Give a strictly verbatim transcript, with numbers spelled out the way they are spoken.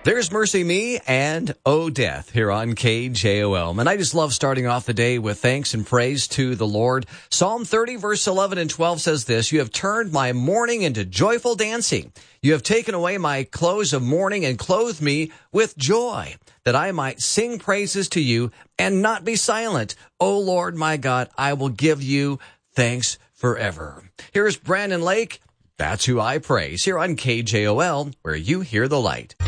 There's Mercy Me and Oh Death here on K J O L. And I just love starting off the day with thanks and praise to the Lord. Psalm thirty, verse eleven and twelve says this, "You have turned my mourning into joyful dancing. You have taken away my clothes of mourning and clothed me with joy, that I might sing praises to you and not be silent. O Lord, my God, I will give you thanks forever." Here's Brandon Lake. That's who I praise here on K J O L, where you hear the light.